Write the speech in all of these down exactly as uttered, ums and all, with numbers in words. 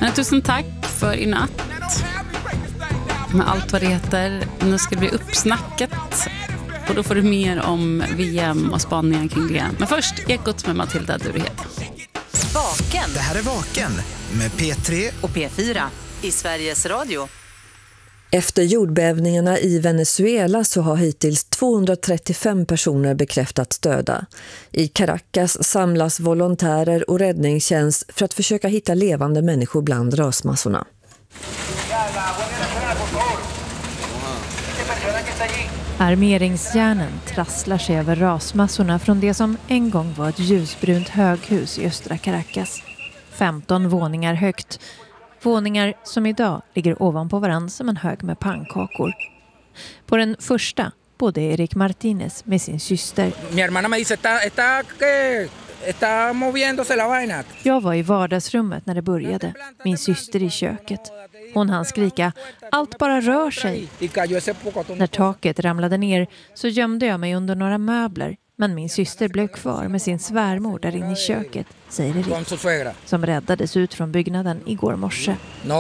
Men tusen tack för i natt. Med allt vad det heter. Nu ska det bli uppsnacket. Och då får du mer om V M och spaningar kring det. Men först Ekot med Matilda Durhet. Vaken. Det här är Vaken med P tre och P fyra i Sveriges Radio. Efter jordbävningarna i Venezuela så har hittills tvåhundratrettiofem personer bekräftats döda. I Caracas samlas volontärer och räddningstjänst för att försöka hitta levande människor bland rasmassorna. Armeringsjärnen trasslar sig över rasmassorna från det som en gång var ett ljusbrunt höghus i östra Caracas. femton våningar högt. Våningar som idag ligger ovanpå varann som en hög med pannkakor. På den första bodde Erik Martínez med sin syster. Mi hermana me dice está está que está moviéndose la vaina. Jag var i vardagsrummet när det började. Min syster i köket. Hon hann skrika, allt bara rör sig. När taket ramlade ner så gömde jag mig under några möbler. Men min syster blev kvar med sin svärmor där inne i köket, säger Erik, som räddades ut från byggnaden igår morse.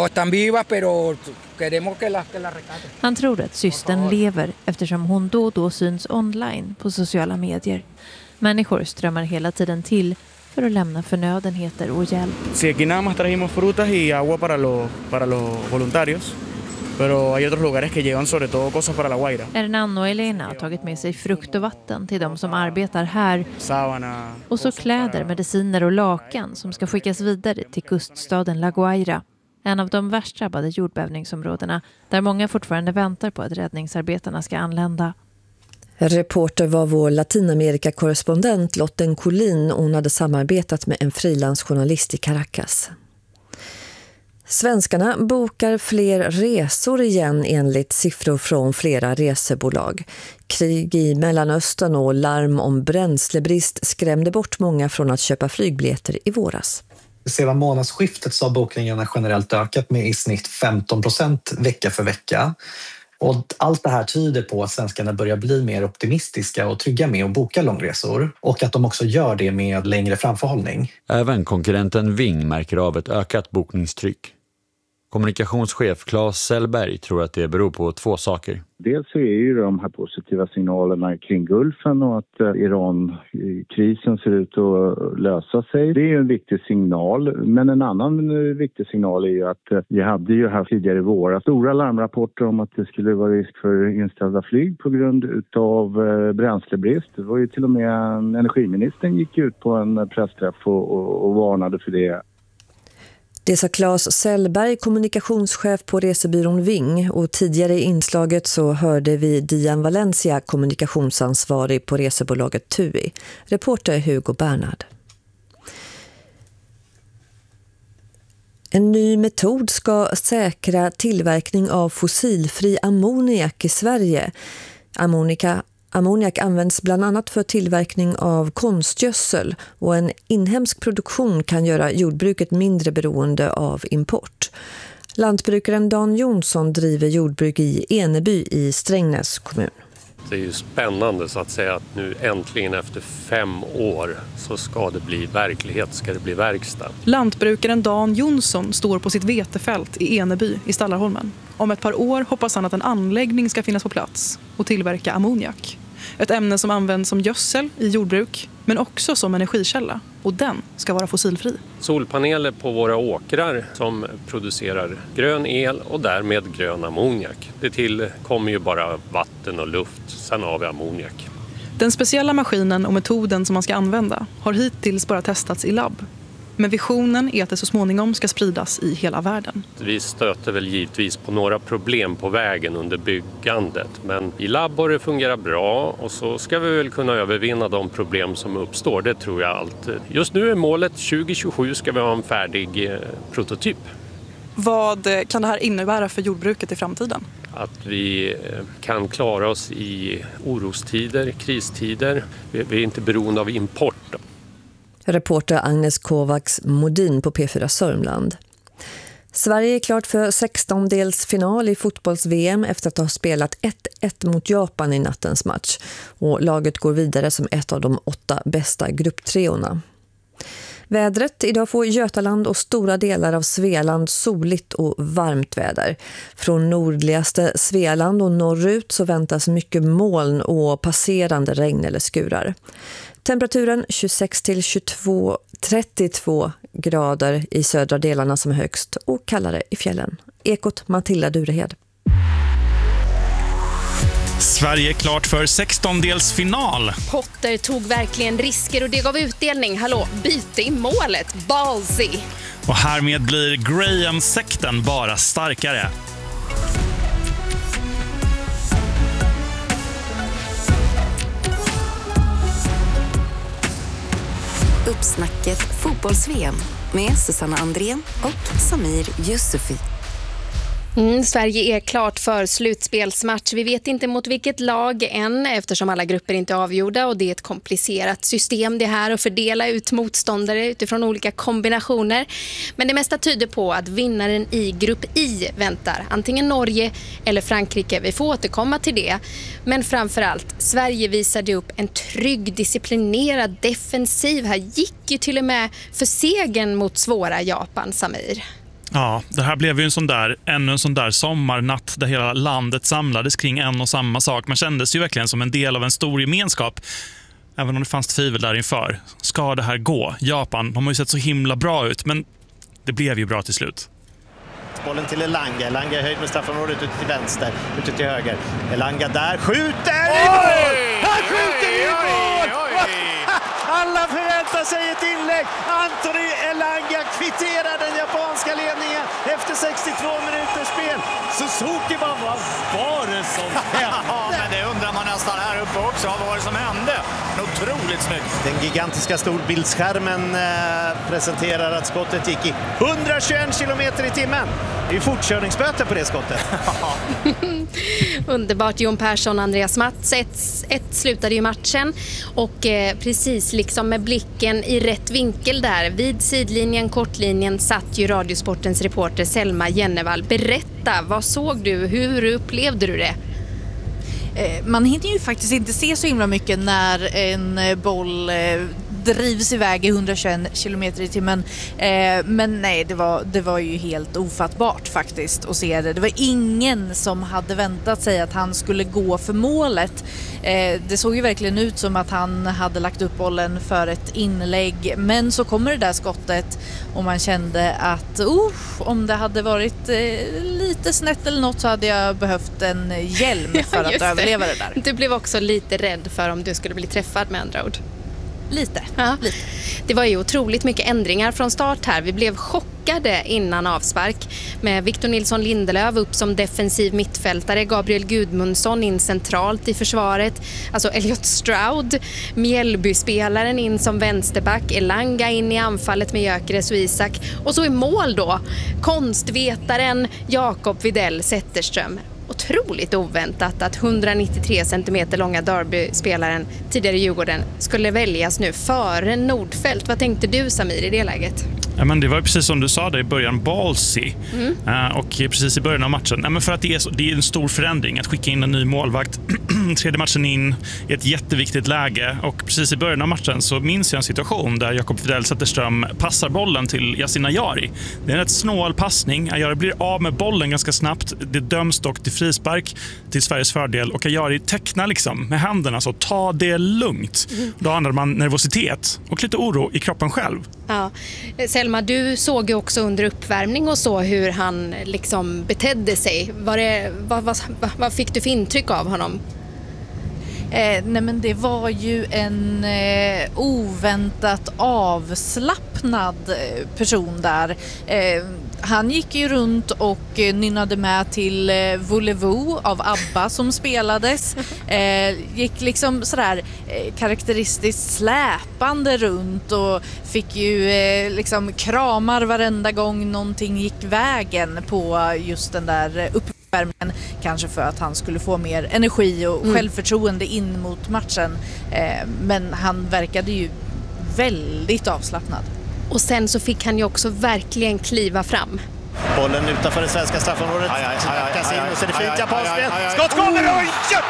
Han tror att systern lever eftersom hon då och då syns online på sociala medier. Människor strömmar hela tiden till för att lämna förnödenheter och hjälp. Si aquí nada más trajimos frutas y agua para los para los voluntarios. Pero hay otros lugares que llevan sobre todo cosas para la Guaira. Hernán och Elena har tagit med sig frukt och vatten till de som arbetar här. Sábana, och så kläder, mediciner och lakan som ska skickas vidare till kuststaden La Guaira. En av de värst drabbade jordbävningsområdena där många fortfarande väntar på att räddningsarbetarna ska anlända. Reporter var vår Latinamerika-korrespondent Lotten Collin. Hon hade samarbetat med en frilansjournalist i Caracas. Svenskarna bokar fler resor igen enligt siffror från flera resebolag. Krig i Mellanöstern och larm om bränslebrist skrämde bort många från att köpa flygbiljetter i våras. Sedan månadsskiftet så har bokningarna generellt ökat med i snitt femton procent vecka för vecka. Och allt det här tyder på att svenskarna börjar bli mer optimistiska och trygga med att boka långresor. Och att de också gör det med längre framförhållning. Även konkurrenten Ving märker av ett ökat bokningstryck. Kommunikationschef Claes Sellberg tror att det beror på två saker. Dels så är ju de här positiva signalerna kring Gulfen och att Iran-krisen ser ut att lösa sig. Det är ju en viktig signal, men en annan viktig signal är ju att vi hade ju här tidigare i våra stora larmrapporter om att det skulle vara risk för inställda flyg på grund av bränslebrist. Det var ju till och med energiministern gick ut på en pressträff och, och, och varnade för det. Det sa Claes Sellberg, kommunikationschef på resebyrån Ving, och tidigare i inslaget så hörde vi Dian Valencia, kommunikationsansvarig på resebolaget TUI. Reporter Hugo Bernhard. En ny metod ska säkra tillverkning av fossilfri ammoniak i Sverige. Ammonika Ammoniak används bland annat för tillverkning av konstgödsel, och en inhemsk produktion kan göra jordbruket mindre beroende av import. Lantbrukaren Dan Jonsson driver jordbruk i Eneby i Strängnäs kommun. Det är ju spännande så att säga att nu äntligen efter fem år så ska det bli verklighet, ska det bli verkstad. Lantbrukaren Dan Jonsson står på sitt vetefält i Eneby i Stallarholmen. Om ett par år hoppas han att en anläggning ska finnas på plats och tillverka ammoniak. Ett ämne som används som gödsel i jordbruk, men också som energikälla. Och den ska vara fossilfri. Solpaneler på våra åkrar som producerar grön el och därmed grön ammoniak. Det tillkommer ju bara vatten och luft, sen har vi ammoniak. Den speciella maskinen och metoden som man ska använda har hittills bara testats i labb. Men visionen är att det så småningom ska spridas i hela världen. Vi stöter väl givetvis på några problem på vägen under byggandet. Men i labb har det fungerar bra och så ska vi väl kunna övervinna de problem som uppstår. Det tror jag allt. Just nu är målet tjugo tjugosju ska vi ha en färdig eh, prototyp. Vad kan det här innebära för jordbruket i framtiden? Att vi kan klara oss i orostider, kristider. Vi är inte beroende av import. Reporter Agnes Kovacs Modin på P fyra Sörmland. Sverige är klart för sextondelsfinal i fotbolls-V M efter att ha spelat ett ett mot Japan i nattens match. Och laget går vidare som ett av de åtta bästa grupptreorna. Vädret, idag får Götaland och stora delar av Svealand soligt och varmt väder. Från nordligaste Svealand och norrut så väntas mycket moln och passerande regn eller skurar. Temperaturen tjugosex till tjugotvå, trettiotvå grader i södra delarna som är högst och kallare i fjällen. Ekot Matilda Durehed. Sverige är klart för sextondelsfinal. Potter tog verkligen risker och det gav utdelning. Hallå, byte i målet. Ballsy. Och härmed blir Graham-sekten bara starkare. Uppsnacket fotbolls-V M med Susanna Andrén och Samir Yusufi. Mm, Sverige är klart för slutspelsmatch. Vi vet inte mot vilket lag än eftersom alla grupper inte är avgjorda och det är ett komplicerat system det här att fördela ut motståndare utifrån olika kombinationer. Men det mesta tyder på att vinnaren i grupp I väntar. Antingen Norge eller Frankrike. Vi får återkomma till det. Men framförallt, Sverige visade upp en trygg, disciplinerad defensiv. Här gick ju till och med för segern mot svåra Japan, Samir. Ja, det här blev ju en sån där, ännu en sån där sommarnatt där hela landet samlades kring en och samma sak. Man kändes ju verkligen som en del av en stor gemenskap, även om det fanns tvivel där inför. Ska det här gå? Japan, de har ju sett så himla bra ut, men det blev ju bra till slut. Bollen till Elanga. Elanga är höjd med straffområdet ut till vänster, ut till höger. Elanga där, skjuter i mål! Han skjuter i mål! Alla förväntar sig ett inlägg. Anthony Elanga kvitterar den japanska ledningen efter sextiotvå minuters spel. Suzuki bara, vad var det som hände? Ja, men det undrar man nästan här uppe också. Vad var det som hände? Otroligt snyggt. Den gigantiska storbildsskärmen eh, presenterar att skottet gick i hundratjugoett kilometer i timmen. Det är ju fortkörningsböter på det skottet. Underbart. Jon Persson och Andreas Mats. Ett, ett slutade ju matchen och eh, precis liksom med blicken i rätt vinkel där vid sidlinjen, kortlinjen satt ju Radiosportens reporter Selma Jennevall. Berätta, vad såg du? Hur upplevde du det? Man hinner ju faktiskt inte se så himla mycket när en boll drivs iväg i hundratjugoett kilometer i timmen. Men nej, det var, det var ju helt ofattbart faktiskt att se det. Det var ingen som hade väntat sig att han skulle gå för målet. Det såg ju verkligen ut som att han hade lagt upp bollen för ett inlägg. Men så kommer det där skottet och man kände att uh, om det hade varit eh, lite snett eller något så hade jag behövt en hjälm för ja, att överleva det. det där. Du blev också lite rädd för om du skulle bli träffad med andra ord. Lite. Ja. Lite. Det var ju otroligt mycket ändringar från start här. Vi blev chockade innan avspark med Victor Nilsson Lindelöf upp som defensiv mittfältare, Gabriel Gudmundsson in centralt i försvaret, alltså Elliot Stroud, Mjällby-spelaren in som vänsterback, Elanga in i anfallet med Gyökeres och Isak och så i mål då konstvetaren Jakob Widell Zetterström. Otroligt oväntat att hundranittiotre centimeter långa Derby-spelaren tidigare i Djurgården skulle väljas nu före Nordfeldt. Vad tänkte du, Samir, i det läget? Ja, men det var ju precis som du sa där i början, ballsy. Mm. Uh, och precis i början av matchen. Ja, men för att det är, så, det är en stor förändring att skicka in en ny målvakt. Tredje matchen in i ett jätteviktigt läge. Och precis i början av matchen så minns jag en situation där Jakob Widell Zetterström passar bollen till Yasin Ayari. Det är en rätt snål passning. Ayari blir av med bollen ganska snabbt. Det döms dock till frispark till Sveriges fördel. Och Ayari tecknar liksom med händerna så ta det lugnt. Mm. Då handlar man nervositet och lite oro i kroppen själv. Ja. Selma, du såg ju också under uppvärmning och så hur han liksom betedde sig. Var det, vad, vad, vad fick du för intryck av honom? Eh, nej men det var ju en eh, oväntat avslappnad person där. Eh, han gick ju runt och eh, nynnade med till eh, Voulez-vous av ABBA som spelades. Eh, gick liksom sådär eh, karaktäristiskt släpande runt och fick ju eh, liksom kramar varenda gång någonting gick vägen på just den där upp kanske för att han skulle få mer energi och mm. självförtroende in mot matchen. Eh, men han verkade ju väldigt avslappnad. Och sen så fick han ju också verkligen kliva fram. Bollen utanför det svenska straffområdet. Knackas in och så är det fint japanspel. Skott kommer och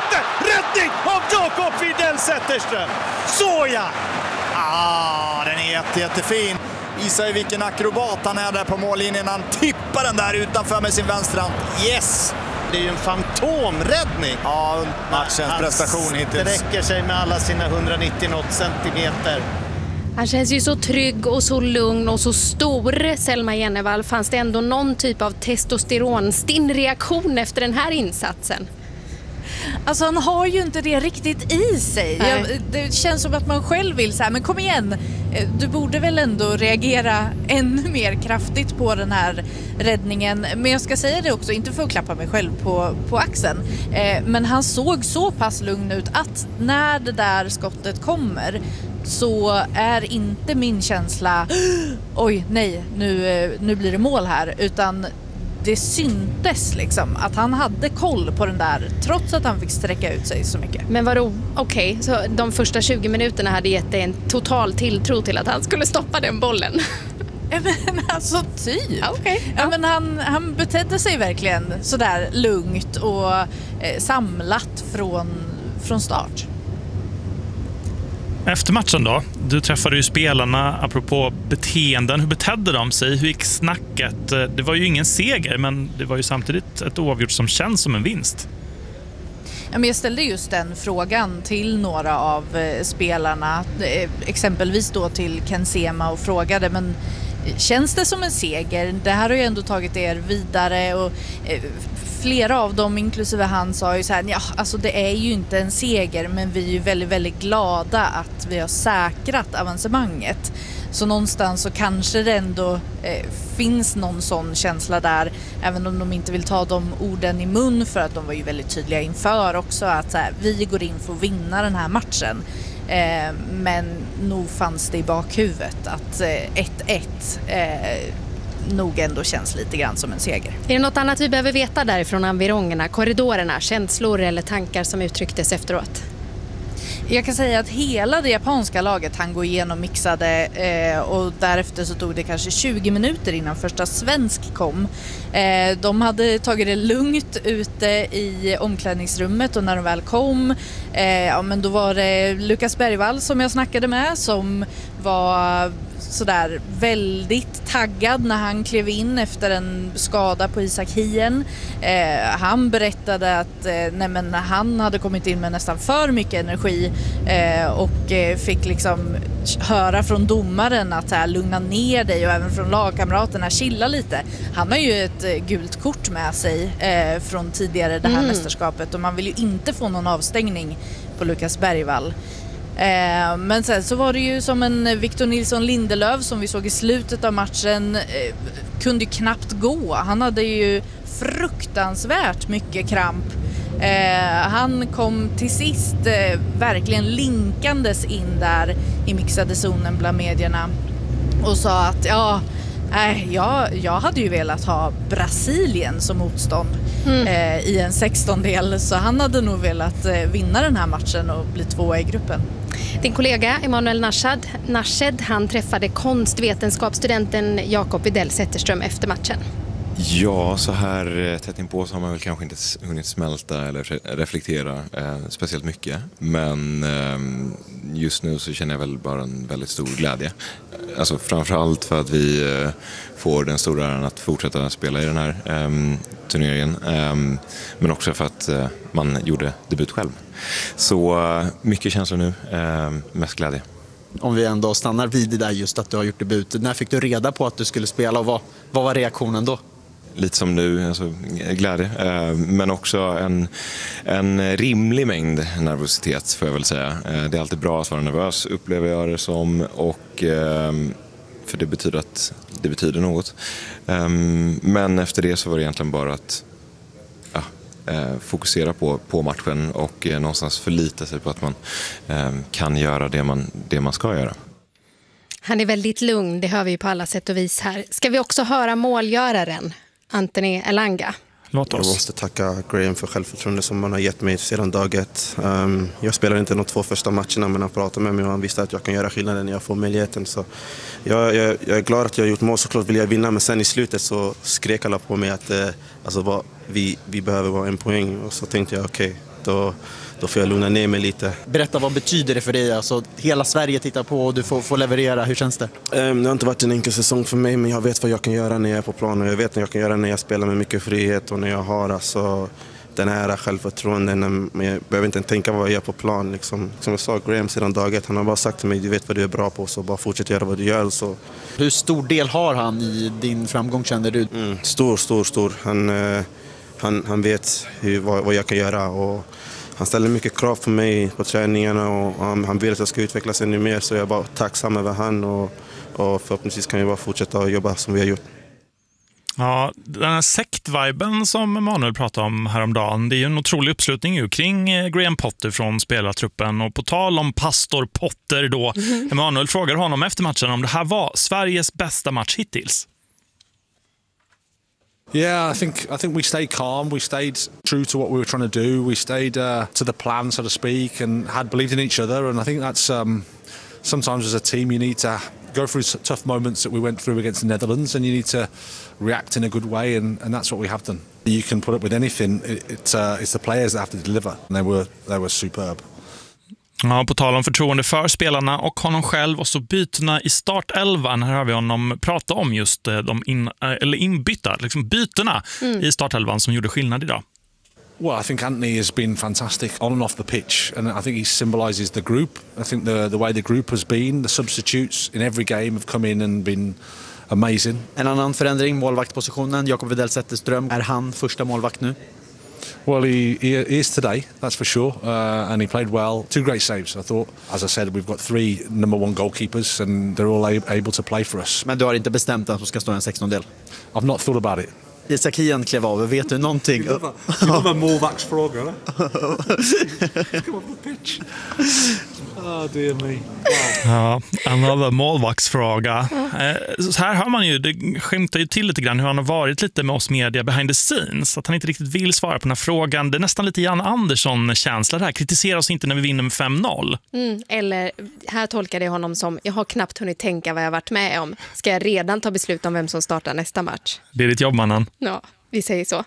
jätteräddning av Jakob Widell Zetterström. Så ja! Ah, den är jätte, jättefin. Visar ju vilken akrobat han är där på mållinjen. Han tippar den där utanför med sin vänsterhand. Yes! Det är ju en fantomräddning. Ja, matchens han prestation hittills. Det räcker sig med alla sina hundranittio centimeter. Han känns ju så trygg och så lugn och så stor, Selma Jennevall. Fanns det ändå någon typ av testosteronstinn reaktion efter den här insatsen? Alltså han har ju inte det riktigt i sig. Jag, det känns som att man själv vill så här, men kom igen. Du borde väl ändå reagera ännu mer kraftigt på den här räddningen. Men jag ska säga det också, inte för att klappa mig själv på, på axeln. Eh, men han såg så pass lugn ut att när det där skottet kommer så är inte min känsla oj nej, nu, nu blir det mål här, utan det syntes liksom att han hade koll på den där trots att han fick sträcka ut sig så mycket. Men vadå, okej, okay, så de första tjugo minuterna hade gett dig en total tilltro till att han skulle stoppa den bollen? Men alltså typ. Ja, okay. Ja. Ja, men han, han betedde sig verkligen sådär lugnt och eh, samlat från, från start. Efter matchen då, du träffade ju spelarna apropå beteenden. Hur betedde de sig? Hur gick snacket? Det var ju ingen seger, men det var ju samtidigt ett oavgjort som känns som en vinst. Ja, men jag ställde just den frågan till några av eh, spelarna, eh, exempelvis då till Ken Sema, och frågade, men känns det som en seger? Det här har ju ändå tagit er vidare, och eh, flera av dem, inklusive han, sa ju så här, ja, alltså det är ju inte en seger, men vi är ju väldigt, väldigt glada att vi har säkrat avancemanget. Så någonstans så kanske det ändå eh, finns någon sån känsla där, även om de inte vill ta de orden i mun, för att de var ju väldigt tydliga inför också att så här, vi går in för att vinna den här matchen. Eh, men nog fanns det i bakhuvudet att eh, ett ett eh, nog ändå känns lite grann som en seger. Är det något annat vi behöver veta därifrån environgerna, korridorerna, känslor eller tankar som uttrycktes efteråt? Jag kan säga att hela det japanska laget han går igenom mixade eh, och därefter så tog det kanske tjugo minuter innan första svensk kom. Eh, de hade tagit det lugnt ute i omklädningsrummet, och när de väl kom eh, ja, men då var det Lukas Bergvall som jag snackade med som var sådär väldigt taggad när han klev in efter en skada på Isak Hien. Eh, han berättade att eh, nej men han hade kommit in med nästan för mycket energi eh, och eh, fick liksom höra från domaren att här, lugna ner dig, och även från lagkamraterna, chilla lite. Han har ju ett eh, gult kort med sig eh, från tidigare det här mm. mästerskapet, och man vill ju inte få någon avstängning på Lukas Bergvall. Eh, men sen så var det ju som en Victor Nilsson Lindelöf som vi såg i slutet av matchen eh, kunde ju knappt gå. Han hade ju fruktansvärt mycket kramp. Eh, han kom till sist eh, verkligen linkandes in där i mixade zonen bland medierna och sa att ja, nej, jag, jag hade ju velat ha Brasilien som motstånd mm. eh, i en sextondel, så han hade nog velat eh, vinna den här matchen och bli tvåa i gruppen. Din kollega Emanuel Nashed, Nashed han träffade konstvetenskapsstudenten Jakob Widell Zetterström efter matchen. Ja, så här tätt inpå så har man väl kanske inte hunnit smälta eller reflektera eh, speciellt mycket. Men eh, just nu så känner jag väl bara en väldigt stor glädje. Alltså framförallt för att vi eh, får den stora äran att fortsätta spela i den här eh, turneringen. Eh, men också för att eh, man gjorde debut själv. Så eh, mycket känslor nu, eh, mest glädje. Om vi ändå stannar vid det där just att du har gjort debut. När fick du reda på att du skulle spela, och vad, vad var reaktionen då? Lite som nu, alltså glädje, eh, men också en, en rimlig mängd nervositet får jag väl säga. Eh, det är alltid bra att vara nervös, upplever jag det som, och, eh, för det betyder att det betyder något. Eh, men efter det så var det egentligen bara att ja, eh, fokusera på, på matchen och eh, någonstans förlita sig på att man eh, kan göra det man, det man ska göra. Han är väldigt lugn, det hör vi på alla sätt och vis här. Ska vi också höra målgöraren? Anthony Elanga. Låt oss. Jag måste tacka Graham för självförtroende som han har gett mig sedan dag ett. Um, jag spelade inte de två första matcherna, men han pratade med mig och han visste att jag kan göra skillnaden när jag får möjligheten. Så jag, jag, jag är glad att jag har gjort mål, såklart vill jag vinna, men sen i slutet så skrek alla på mig att eh, alltså, vad, vi, vi behöver vara en poäng. Och så tänkte jag okej, okay, spelet och då får jag lugna ner mig lite. Berätta, vad betyder det för dig? Alltså, hela Sverige tittar på och du får, får leverera. Hur känns det? Um, det har inte varit en enkel säsong för mig, men jag vet vad jag kan göra när jag är på plan och jag vet vad jag kan göra när jag spelar med mycket frihet och när jag har alltså den här självförtroenden, men jag behöver inte tänka vad jag gör på plan. Liksom. Som jag sa, Graham sedan dag ett, han har bara sagt till mig, du vet vad du är bra på, så bara fortsätt göra vad du gör. Så. Hur stor del har han i din framgång, känner du? Mm, stor, stor, stor. Han, uh, han, han vet hur, vad, vad jag kan göra och han ställer mycket krav på mig på träningarna och han, han vill att jag ska utvecklas ännu mer, så jag är bara tacksam över han och, och förhoppningsvis kan jag bara fortsätta jobba som vi har gjort. Ja, den här sektviben som Emanuel pratade om häromdagen, det är ju en otrolig uppslutning ju kring Graham Potter från spelartruppen. Och på tal om pastor Potter då, mm. Emanuel frågar honom efter matchen om det här var Sveriges bästa match hittills. Yeah, I think I think we stayed calm. We stayed true to what we were trying to do. We stayed uh, to the plan, so to speak, and had believed in each other. And I think that's um, sometimes as a team you need to go through tough moments that we went through against the Netherlands, and you need to react in a good way, and, and that's what we have done. You can put up with anything. It, it's uh, it's the players that have to deliver, and they were they were superb. Ja, på tal om förtroende för spelarna och honom själv och så bytena i startelvan. Här har vi honom prata om just de in, eller inbytta, liksom bytena mm. i startelvan som gjorde skillnad idag. Well, I think Anthony has been fantastic on and off the pitch, and I think he symbolises the group. I think the the way the group has been, the substitutes in every game have come in and been amazing. En annan förändring, målvaktpositionen. Jakob Widell Zetterström, är han första målvakt nu? Well, he, he is today, that's for sure, uh, and he played well. Two great saves, I thought. As I said, we've got three number one goalkeepers, and they're all able to play for us. Men du har inte bestämt att de ska stå en sextondel? I've not thought about it. Isak Hien klev av, vet du någonting? Det var en målvaktsfråga, eller? Come on the pitch. Oh, dear me. Wow. Ja, another målvaktsfråga. Eh, så här har man ju, det skymtar ju till lite grann hur han har varit lite med oss media behind the scenes. Att han inte riktigt vill svara på den här frågan. Det är nästan lite Jan Andersson-känsla där. Kritisera oss inte när vi vinner med fem noll. Mm, eller här tolkar det honom som, jag har knappt hunnit tänka vad jag varit med om. Ska jag redan ta beslut om vem som startar nästa match? Det är ditt jobb, mannen. Ja, vi säger så.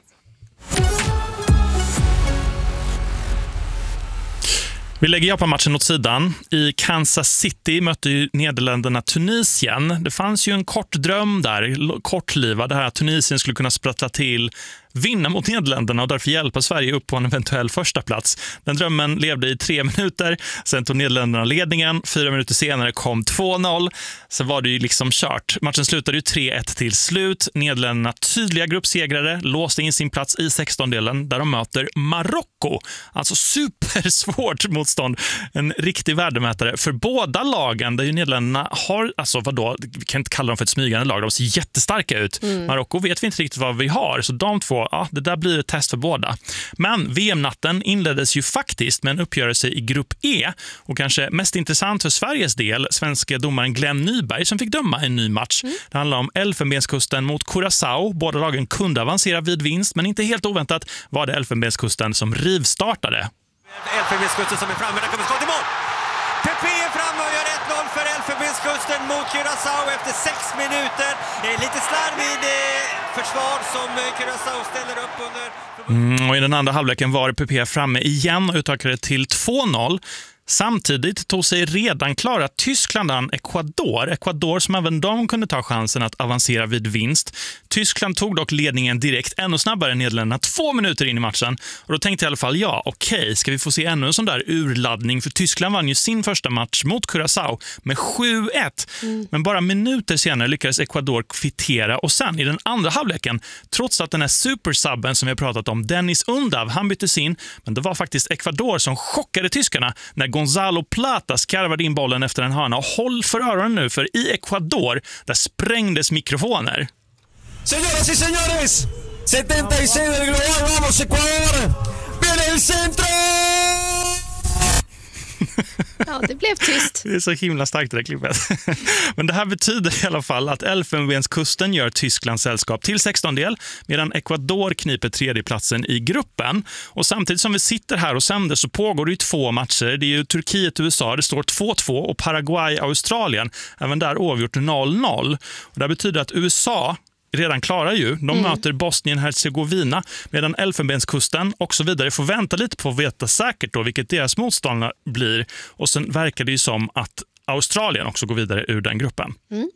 Vi lägger Japan-matchen åt sidan. I Kansas City mötte ju Nederländerna Tunisien. Det fanns ju en kort dröm där, kortlivad, det här att Tunisien skulle kunna sprattla till, vinna mot Nederländerna och därför hjälpa Sverige upp på en eventuell första plats. Den drömmen levde i tre minuter, sen tog Nederländerna ledningen, fyra minuter senare kom två noll, så var det ju liksom kört. Matchen slutade ju tre ett till slut. Nederländerna, tydliga gruppsegrare, låste in sin plats i sextondelen där de möter Marocko. Alltså supersvårt motstånd, en riktig värdemätare för båda lagen, där ju Nederländerna har, alltså vadå, vi kan inte kalla dem för ett smygande lag, de ser jättestarka ut. Mm. Marocko vet vi inte riktigt vad vi har, så de två, ja, det där blir ett test för båda. Men V M-natten inleddes ju faktiskt med en uppgörelse i grupp E, och kanske mest intressant för Sveriges del, svenska domaren Glenn Nyberg som fick döma en ny match. Mm. Det handlar om Elfenbenskusten mot Curaçao. Båda lagen kunde avancera vid vinst, men inte helt oväntat var det Elfenbenskusten som rivstartade. Elfenbenskusten som är framme, där kommer skott i mål! Pepe är framme och gör ett noll för Elfenbenskusten mot Curaçao efter sex minuter. Det är lite slarvigt försvar som Curaçao ställer upp under. Mm, och i den andra halvleken var Pepe framme igen och utökade till två noll. Samtidigt tog sig redan klara Tyskland an Ecuador. Ecuador som även de kunde ta chansen att avancera vid vinst. Tyskland tog dock ledningen direkt ännu snabbare än Nederländerna två minuter in i matchen. Och då tänkte jag i alla fall, ja okej, okay, ska vi få se ännu en sån där urladdning? För Tyskland vann ju sin första match mot Curaçao med sju ett. Mm. Men bara minuter senare lyckades Ecuador kvittera. Och sen i den andra halvleken, trots att den här supersubben som vi har pratat om, Dennis Undav, han byttes in. Men det var faktiskt Ecuador som chockade tyskarna när Gonzalo Plata skarvade in bollen efter en hörna. Och håll för öronen nu, för i Ecuador där sprängdes mikrofoner. Señoras y señores, sjuttionio del global, vamos Ecuador! Viene el centro! Ja, det blev tyst. Det är så himla starkt det där klippet. Men det här betyder i alla fall att Elfenbenskusten gör Tysklands sällskap till sextondel, medan Ecuador kniper tredjeplatsen i gruppen. Och samtidigt som vi sitter här och sänder så pågår det ju två matcher. Det är ju Turkiet och U S A, det står två två, och Paraguay Australien, även där avgjort noll noll. Och det betyder att U S A redan klara ju. De mm. möter Bosnien-Hercegovina, medan Elfenbenskusten och så vidare får vänta lite på att veta säkert då vilket deras motståndare blir. Och sen verkar det ju som att Australien också går vidare ur den gruppen. Mm.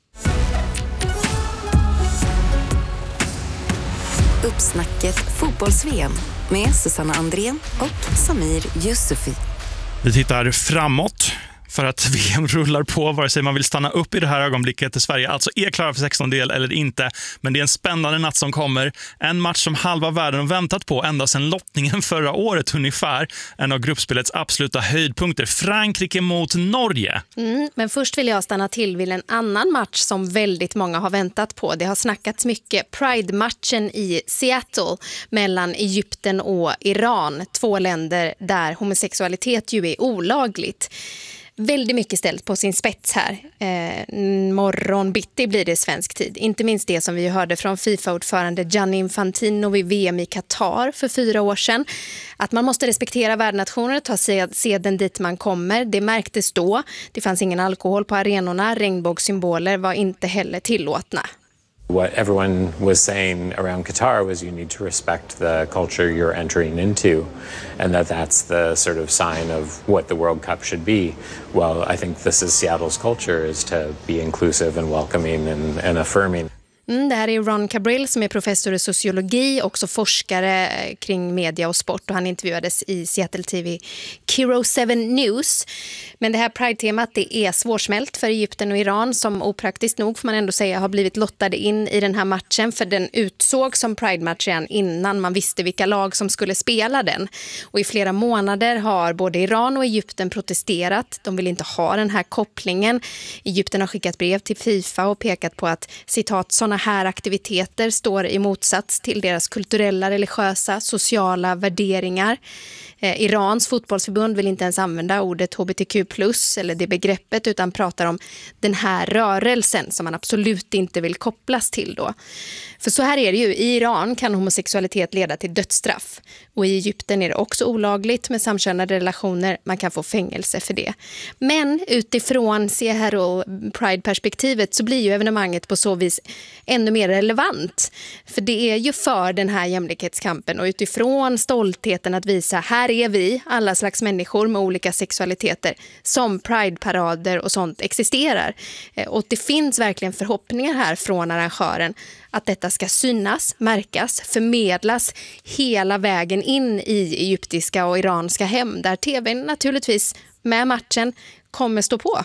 Uppsnacket fotbolls-V M med Susanna Andrén och Samir Yusufi. Vi tittar framåt för att V M rullar på, vare sig man vill stanna upp i det här ögonblicket i Sverige alltså är klara för sextondel eller inte. Men det är en spännande natt som kommer. En match som halva världen har väntat på ända sedan lottningen förra året ungefär. En av gruppspelets absoluta höjdpunkter. Frankrike mot Norge. Mm, men först vill jag stanna till vid en annan match som väldigt många har väntat på. Det har snackats mycket. Pride-matchen i Seattle mellan Egypten och Iran. Två länder där homosexualitet ju är olagligt. Väldigt mycket ställt på sin spets här. Eh, morgon bitti blir det svensk tid. Inte minst det som vi hörde från FIFA-ordförande Gianni Infantino vid V M i Qatar för fyra år sedan. Att man måste respektera värdnationer och ta seden dit man kommer. Det märktes då. Det fanns ingen alkohol på arenorna. Regnbågssymboler var inte heller tillåtna. What everyone was saying around Qatar was you need to respect the culture you're entering into, and that that's the sort of sign of what the World Cup should be. Well, I think this is Seattle's culture, is to be inclusive and welcoming and, and affirming. Mm, det här är Ron Cabrell som är professor i sociologi, också forskare kring media och sport, och han intervjuades i Seattle T V Kiro sju News. Men det här Pride-temat, det är svårsmält för Egypten och Iran som opraktiskt nog får man ändå säga har blivit lottade in i den här matchen, för den utsåg som Pride-match redan innan man visste vilka lag som skulle spela den. Och i flera månader har både Iran och Egypten protesterat. De vill inte ha den här kopplingen. Egypten har skickat brev till FIFA och pekat på att citat sådana här aktiviteter står i motsats till deras kulturella, religiösa, sociala värderingar. Eh, Irans fotbollsförbund vill inte ens använda ordet H B T Q plus eller det begreppet, utan pratar om den här rörelsen som man absolut inte vill kopplas till då. För så här är det ju, i Iran kan homosexualitet leda till dödsstraff, och i Egypten är det också olagligt med samkönade relationer, man kan få fängelse för det. Men utifrån Seattle Pride-perspektivet så blir ju evenemanget på så vis ännu mer relevant, för det är ju för den här jämlikhetskampen och utifrån stoltheten att visa här är vi, alla slags människor med olika sexualiteter, som Pride-parader och sånt existerar. Och det finns verkligen förhoppningar här från arrangören att detta ska synas, märkas, förmedlas hela vägen in i egyptiska och iranska hem, där tvn naturligtvis med matchen kommer stå på.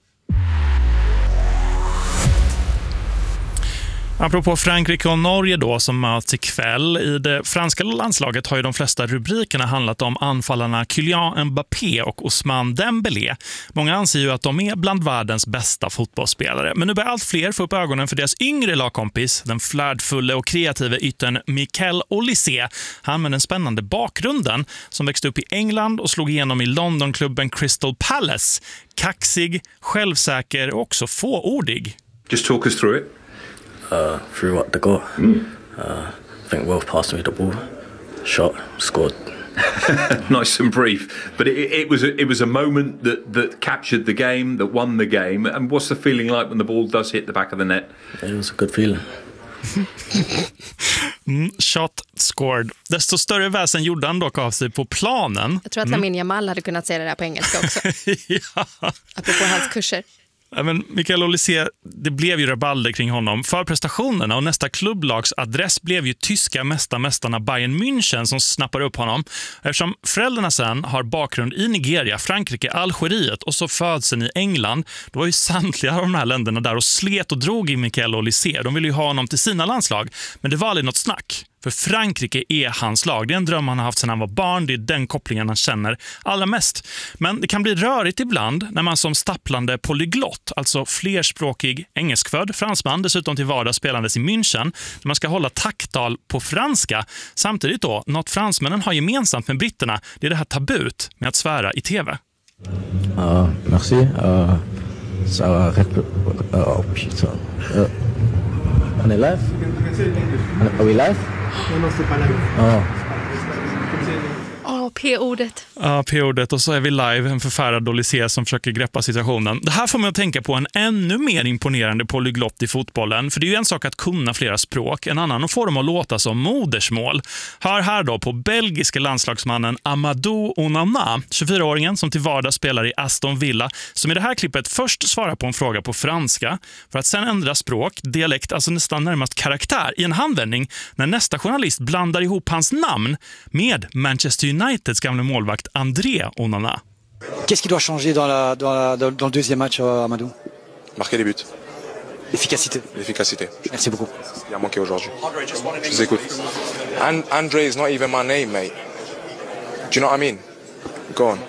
Apropå Frankrike och Norge då som möts ikväll. I det franska landslaget har ju de flesta rubrikerna handlat om anfallarna Kylian Mbappé och Ousmane Dembélé. Många anser ju att de är bland världens bästa fotbollsspelare. Men nu börjar allt fler få upp ögonen för deras yngre lagkompis, den flärdfulla och kreativa yttern Michael Olise. Han med den spännande bakgrunden som växte upp i England och slog igenom i Londonklubben Crystal Palace. Kaxig, självsäker och också fåordig. Just talk us through it. Uh, through what the goal. Mm. Uh, I think Wolf passed me the ball, shot, scored. Nice and brief, but it, it was a, it was a moment that, that captured the game, that won the game. And what's the feeling like when the ball does hit the back of the net? It was a good feeling. mm, shot, scored. Desto större väsen gjorde han dock av sig på planen. Jag tror att Lamine Yamal hade kunnat säga det där på engelska också. ja. Apropå hans kurser. Ja, men Michael Olise, det blev ju rabalder kring honom för prestationerna, och nästa klubblags adress blev ju tyska mästarmästarna Bayern München som snappar upp honom. Eftersom föräldrarna sen har bakgrund i Nigeria, Frankrike, Algeriet och så födseln i England, då var ju samtliga av de här länderna där och slet och drog i Michael Olise. De ville ju ha honom till sina landslag, men det var aldrig något snack. För Frankrike är hans lag. Det är en dröm han har haft sedan han var barn. Det är den kopplingen han känner allra mest. Men det kan bli rörigt ibland när man som stapplande polyglott, alltså flerspråkig engelskfödd fransman, dessutom till vardags spelandes i München, när man ska hålla tacktal på franska. Samtidigt då, något fransmännen har gemensamt med britterna, det är det här tabut med att svära i tv. Uh, merci. Uh, so, uh, oh, putain. Uh, on est live? Are we live? Åh, oh, P-ordet. Ja, P-ordet. Och så är vi live, en förfärad Olysée som försöker greppa situationen. Det här får man att tänka på en ännu mer imponerande polyglott i fotbollen. För det är ju en sak att kunna flera språk, en annan att få dem att låta som modersmål. Hör här då på belgiska landslagsmannen Amadou Onana, tjugofyraåringen som till vardags spelar i Aston Villa, som i det här klippet först svarar på en fråga på franska för att sen ändra språk, dialekt, alltså nästan närmast karaktär i en handvändning när nästa journalist blandar ihop hans namn med Manchester Uniteds gamla målvakt André Onana. Qu'est-ce qui doit changer dans, la, dans, la, dans, dans le deuxième match, euh, Amadou? Marquer des buts. L'efficacité. L'efficacité. Merci beaucoup. Il a manqué aujourd'hui. Je vous écoute. And, André is not even my name, mate. Do you know what I mean? Go on.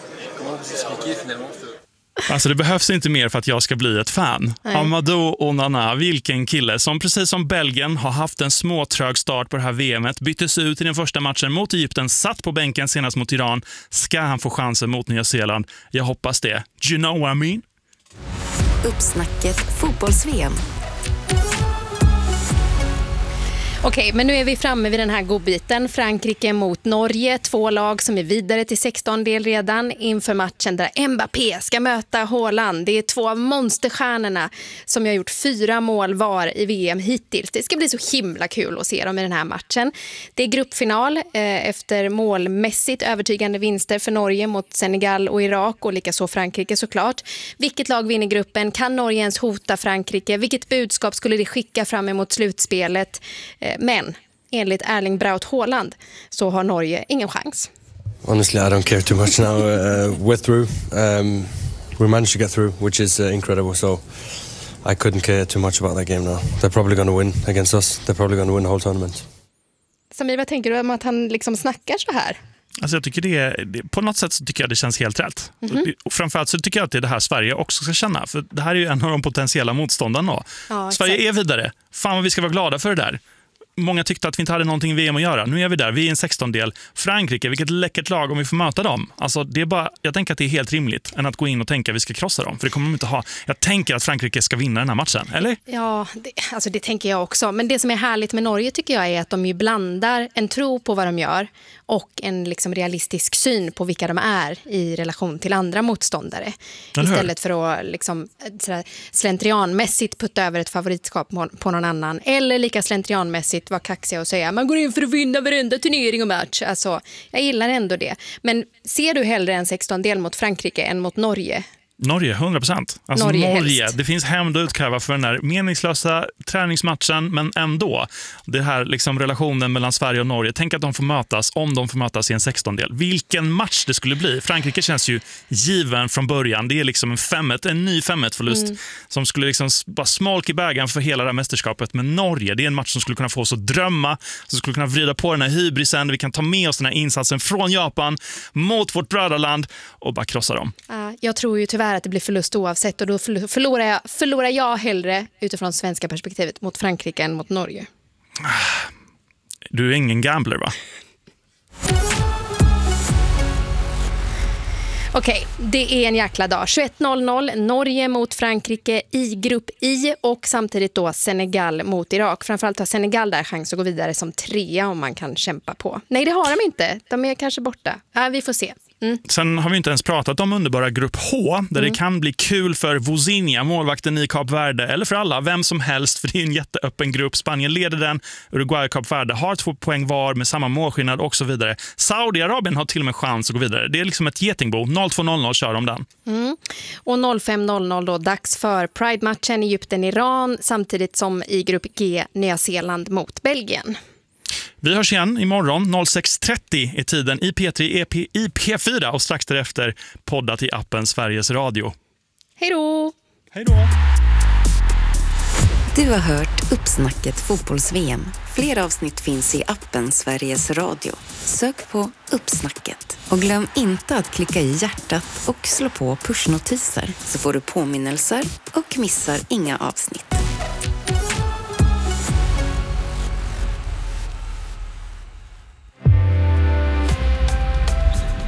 Alltså det behövs inte mer för att jag ska bli ett fan. Nej. Amadou Onana, vilken kille som precis som Belgien har haft en småtrög start på det här V M:et, byttes ut i den första matchen mot Egypten, satt på bänken senast mot Iran. Ska han få chansen mot Nya Zeeland? Jag hoppas det. Do you know what I mean? Uppsnacket fotbolls-V M. Okej, men nu är vi framme vid den här godbiten. Frankrike mot Norge, två lag som är vidare till sexton-del redan inför matchen där Mbappé ska möta Haaland. Det är två av monsterstjärnorna som har gjort fyra mål var i V M hittills. Det ska bli så himla kul att se dem i den här matchen. Det är gruppfinal eh, efter målmässigt övertygande vinster för Norge mot Senegal och Irak och likaså Frankrike såklart. Vilket lag vinner gruppen? Kan Norge ens hota Frankrike? Vilket budskap skulle det skicka fram emot slutspelet? Eh, Men enligt Erling Braut Haaland så har Norge ingen chans. Honestly, I don't care too much now. Uh, we're through. Um, we managed to get through, which is uh, incredible. So I couldn't care too much about that game now. They're probably going to win against us. They're probably going to win the whole tournament. Samir, vad tänker du om att han liksom snackar så här? Alltså jag tycker det, det, på något sätt så tycker jag det känns helt rätt. Mm-hmm. Och framförallt så tycker jag att det är det här Sverige också ska känna. För det här är ju en av de potentiella motståndarna. Ja, Sverige exakt. är vidare. Fan vad vi ska vara glada för det där. Många tyckte att vi inte hade någonting i V M att göra. Nu är vi där, vi är en sexton-del. Frankrike, vilket läckert lag om vi får möta dem. Alltså, det är bara, jag tänker att det är helt rimligt än att gå in och tänka att vi ska krossa dem. För det kommer de inte ha. Jag tänker att Frankrike ska vinna den här matchen, eller? Ja, det, alltså det tänker jag också. Men det som är härligt med Norge tycker jag är att de ju blandar en tro på vad de gör och en liksom realistisk syn på vilka de är i relation till andra motståndare. Istället för att liksom, sådär, slentrianmässigt putta över ett favoritskap på någon annan. Eller lika slentrianmässigt vara kaxiga och säga man går in för att vinna varenda turnering och match. Alltså, jag gillar ändå det. Men ser du hellre en sexton-del mot Frankrike än mot Norge? Norge, hundra procent. Alltså Norge, Norge, det finns hämnd att utkräva för den här meningslösa träningsmatchen, men ändå. Det här liksom relationen mellan Sverige och Norge. Tänk att de får mötas, om de får mötas i en sexton-del. Vilken match det skulle bli. Frankrike känns ju given från början. Det är liksom en femmet, en ny femmet-förlust mm. som skulle liksom bara smolk i bägaren för hela det här mästerskapet. Men Norge, det är en match som skulle kunna få oss att drömma, som skulle kunna vrida på den här hybrisen. Vi kan ta med oss den här insatsen från Japan mot vårt brödraland och bara krossa dem. Uh, jag tror ju tyvärr att det blir förlust oavsett och då förlorar jag, förlorar jag hellre utifrån svenska perspektivet mot Frankrike än mot Norge. Du är ingen gambler, va? Okej, det är en jäkla dag. tjugoett noll noll, Norge mot Frankrike i grupp I och samtidigt då Senegal mot Irak. Framförallt har Senegal där chans att gå vidare som trea om man kan kämpa på. Nej, det har de inte. De är kanske borta. Ja, vi får se. Mm. Sen har vi inte ens pratat om underbara grupp H där mm. det kan bli kul för Vozinha, målvakten i Kap Verde, eller för alla, vem som helst, för det är en jätteöppen grupp. Spanien leder den, Uruguay och Kap Verde har två poäng var med samma målskillnad och så vidare. Saudiarabien har till och med chans att gå vidare. Det är liksom ett getingbo. noll två noll noll kör om den. Mm. Och noll fem noll noll då dags för Pride-matchen Egypten-Iran samtidigt som i grupp G Nya Zeeland mot Belgien. Vi hörs igen imorgon. noll sex trettio är tiden i P tre, E P, i P fyra och strax därefter poddat i appen Sveriges Radio. Hej då! Hej då! Du har hört Uppsnacket fotbolls-V M. Fler avsnitt finns i appen Sveriges Radio. Sök på Uppsnacket. Och glöm inte att klicka i hjärtat och slå på pushnotiser så får du påminnelser och missar inga avsnitt.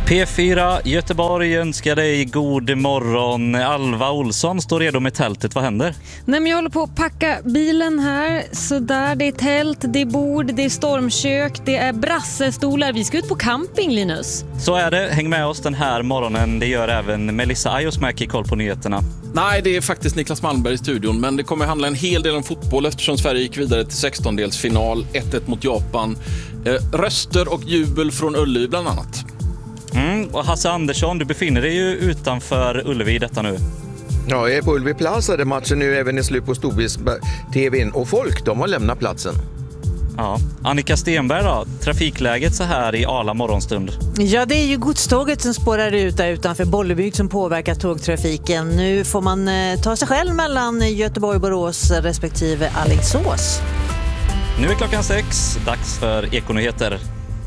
P fyra Göteborg önskar dig god morgon. Alva Olsson står redo med tältet. Vad händer? Nej, men jag håller på att packa bilen här. Så där, det är tält, det är bord, det är stormkök, det är brassestolar. Vi ska ut på camping, Linus. Så är det. Häng med oss den här morgonen. Det gör även Melissa Ajosmäki, koll på nyheterna. Nej, det är faktiskt Niklas Malmberg i studion, men det kommer handla en hel del om fotboll eftersom Sverige gick vidare till sextondelsfinal, ett ett mot Japan. Eh, röster och jubel från Ullevi bland annat. Mm, och Hasse Andersson, du befinner dig ju utanför Ullevi detta nu. Ja, jag är på Ullevi Plaza där matchen nu även är slut på Storbilds-T V:n och folk, de har lämnat platsen. Ja. Annika Stenberg då, trafikläget så här i Ala morgonstund. Ja, det är ju godståget som spårar ut där utanför Bollebygd som påverkar tågtrafiken. Nu får man eh, ta sig själv mellan Göteborg, Borås respektive Alingsås. Nu är klockan sex, dags för Ekonyheter.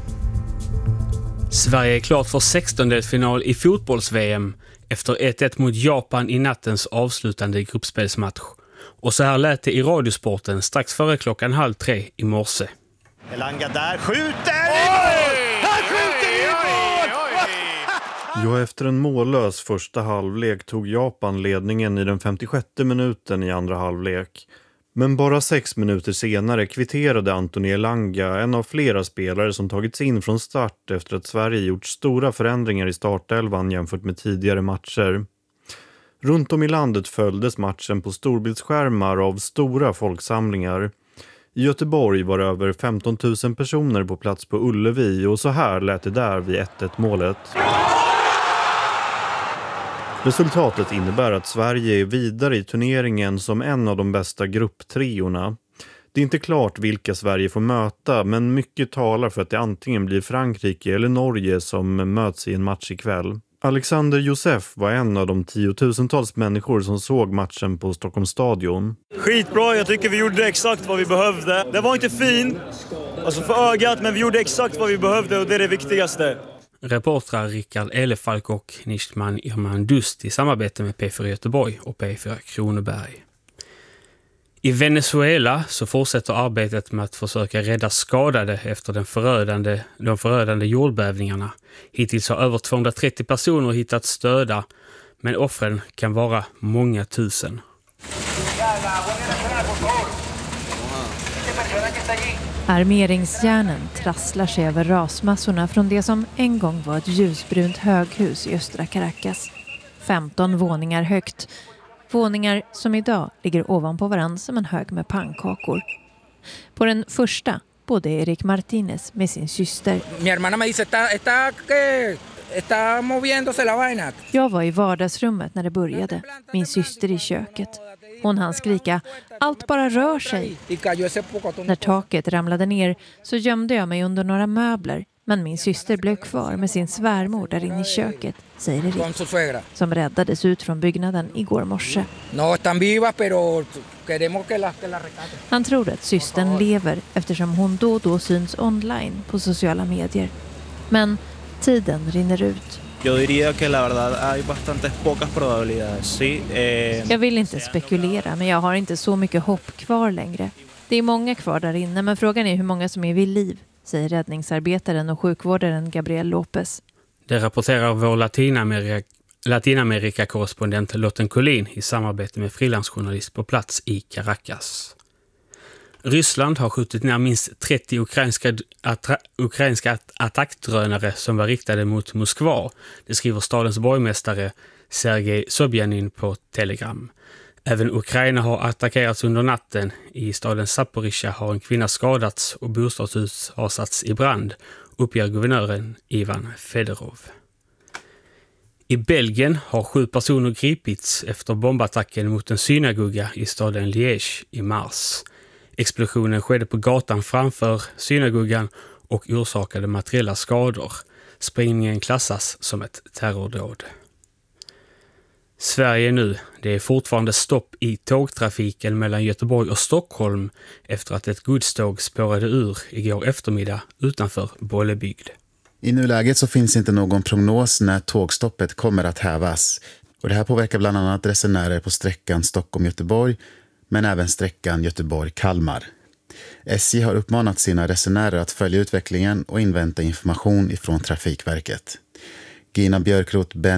Sverige är klart för sextondelsfinal i fotbolls-V M efter ett ett mot Japan i nattens avslutande gruppspelsmatch. Och så här lät det i Radiosporten strax före klockan halv tre i morse. Elanga där skjuter i mål! Han skjuter i mål! Ja, efter en mållös första halvlek tog Japan ledningen i den femtiosjätte minuten i andra halvlek. Men bara sex minuter senare kvitterade Antoni Elanga, en av flera spelare som tagits in från start efter att Sverige gjort stora förändringar i startelvan jämfört med tidigare matcher. Runt om i landet följdes matchen på storbildsskärmar av stora folksamlingar. I Göteborg var över femton tusen personer på plats på Ullevi och så här lät det där vid ett ett målet. Resultatet innebär att Sverige är vidare i turneringen som en av de bästa grupptriorna. Det är inte klart vilka Sverige får möta, men mycket talar för att det antingen blir Frankrike eller Norge som möts i en match ikväll. Alexander Josef var en av de tiotusentals människor som såg matchen på Stockholms stadion. Skitbra, jag tycker vi gjorde exakt vad vi behövde. Det var inte fint, alltså för ögat, men vi gjorde exakt vad vi behövde och det är det viktigaste. Reportrar Rickard Elefalk och Nishman Irman Dust i samarbete med P fyra Göteborg och P fyra Kronoberg. I Venezuela så fortsätter arbetet med att försöka rädda skadade efter den förödande, de förödande jordbävningarna. Hittills har över tvåhundratrettio personer hittats döda, men offren kan vara många tusen. Armeringsjärnen trasslar sig över rasmassorna från det som en gång var ett ljusbrunt höghus i östra Caracas. femton våningar högt. Våningar som idag ligger ovanpå varann som en hög med pannkakor. På den första bodde Erik Martinez med sin syster. Mi hermana me dice está está que está moviéndose la vaina. Jag var i vardagsrummet när det började. Min syster i köket. Hon hann skrika, allt bara rör sig. När taket ramlade ner så gömde jag mig under några möbler. Men min syster blev kvar med sin svärmor där inne i köket, säger Erik, som räddades ut från byggnaden igår morse. Han tror att systern lever eftersom hon då och då syns online på sociala medier. Men tiden rinner ut. Jag diría que la verdad hay bastantes pocas probabilidades, sí. Eh... Jag vill inte spekulera, men jag har inte så mycket hopp kvar längre. Det är många kvar där inne, men frågan är hur många som är vid liv, säger räddningsarbetaren och sjukvårdaren Gabriel Lopez. Det rapporterar vår Latinamerika, Latinamerika-korrespondent Lotten Collin i samarbete med frilansjournalist på plats i Caracas. Ryssland har skjutit ner minst trettio ukrainska, attra, ukrainska attackdrönare som var riktade mot Moskva. Det skriver stadens borgmästare Sergej Sobjanin på Telegram. Även Ukraina har attackerats under natten. I staden Zaporizjzja har en kvinna skadats och bostadshus har satts i brand, uppger guvernören Ivan Fedorov. I Belgien har sju personer gripits efter bombattacken mot en synagoga i staden Liège i mars. Explosionen skedde på gatan framför synagogan och orsakade materiella skador. Sprängningen klassas som ett terrordåd. Sverige nu. Det är fortfarande stopp i tågtrafiken mellan Göteborg och Stockholm efter att ett godståg spårade ur igår eftermiddag utanför Bollebygd. I nuläget så finns inte någon prognos när tågstoppet kommer att hävas. Och det här påverkar bland annat resenärer på sträckan Stockholm-Göteborg men även sträckan Göteborg-Kalmar. S J har uppmanat sina resenärer att följa utvecklingen och invänta information ifrån Trafikverket. Gina Björkroth, Ben